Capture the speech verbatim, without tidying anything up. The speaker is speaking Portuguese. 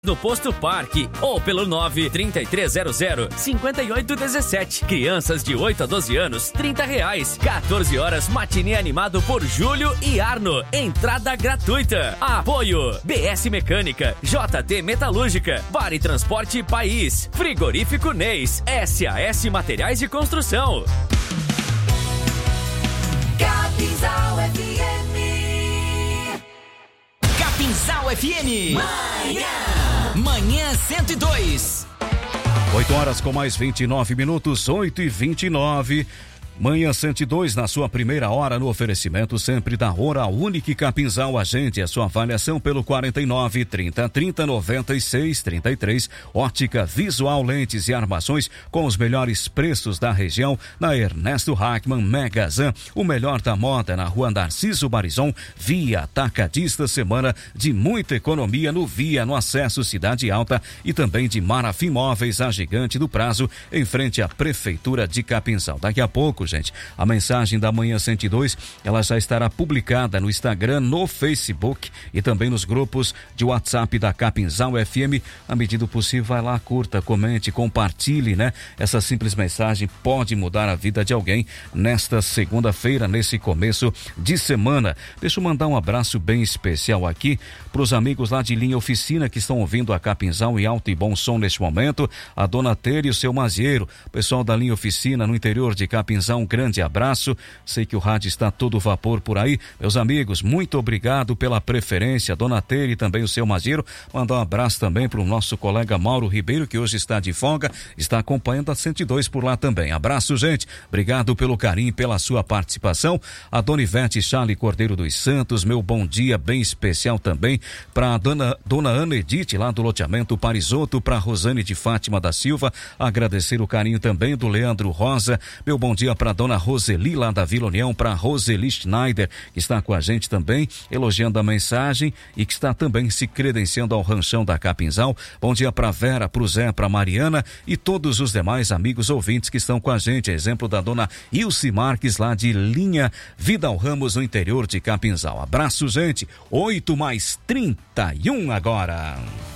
No Posto Parque ou pelo nove três três zero zero cinco oito um sete. Crianças de oito a doze anos, trinta reais. quatorze horas, matinê animado por Júlio e Arno. Entrada gratuita. Apoio: B S Mecânica, J T Metalúrgica, Bar e Transporte País, Frigorífico Neis, S A S Materiais de Construção. Capinzal F M. Capinzal F M. Manhã. Manhã cento e dois. oito horas com mais vinte e nove minutos, oito e vinte e nove. Manhã cento e dois, na sua primeira hora, no oferecimento sempre da Oral Unique Capinzal. Agende a sua avaliação pelo quarenta e nove, trinta, trinta, noventa e seis, trinta e três. Ótica Visual, lentes e armações com os melhores preços da região na Ernesto Hackman Megazan. O melhor da moda na rua Narciso Barizon. Via Atacadista, semana de muita economia no Via, no acesso Cidade Alta, e também de Marafim Móveis, a gigante do prazo, em frente à Prefeitura de Capinzal. Daqui a pouco, gente, a mensagem da Manhã cento e dois, ela já estará publicada no Instagram, no Facebook e também nos grupos de WhatsApp da Capinzal F M. À medida do possível, vai lá, curta, comente, compartilhe, né? Essa simples mensagem pode mudar a vida de alguém nesta segunda-feira, nesse começo de semana. Deixa eu mandar um abraço bem especial aqui para os amigos lá de Linha Oficina que estão ouvindo a Capinzal em alto e bom som neste momento. A Dona Tere e o seu Mazieiro, pessoal da Linha Oficina no interior de Capinzal, um grande abraço. Sei que o rádio está todo vapor por aí. Meus amigos, muito obrigado pela preferência. Dona Tere e também o seu Mazieiro. Mandar um abraço também para o nosso colega Mauro Ribeiro, que hoje está de folga, está acompanhando a cento e dois por lá também. Abraço, gente. Obrigado pelo carinho e pela sua participação. A Dona Ivete Charle Cordeiro dos Santos, meu bom dia bem especial também para a dona, dona Ana Edith, lá do loteamento Parisoto, para Rosane de Fátima da Silva. Agradecer o carinho também do Leandro Rosa. Meu bom dia para dona Roseli, lá da Vila União, para Roseli Schneider, que está com a gente também, elogiando a mensagem e que está também se credenciando ao ranchão da Capinzal. Bom dia para Vera, para o Zé, para Mariana e todos os demais amigos ouvintes que estão com a gente. Exemplo da dona Ilse Marques, lá de Linha Vidal Ramos, no interior de Capinzal. Abraço, gente. oito mais trinta e um agora.